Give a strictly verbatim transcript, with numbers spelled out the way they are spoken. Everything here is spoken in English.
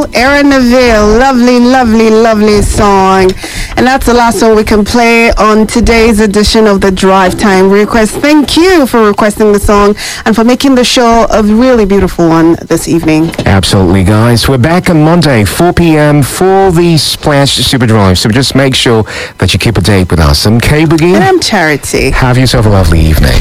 Neville, Aaron Neville. Lovely, lovely, lovely song. And that's the last one we can play on today's edition of the Drive Time Request. Thank you for requesting the song and for making the show a really beautiful one this evening. Absolutely, guys. We're back on Monday, four p.m. for the Splash Super Drive. So just make sure that you keep a date with us. I'm K Boogie. And I'm Charity. Have yourself a lovely evening.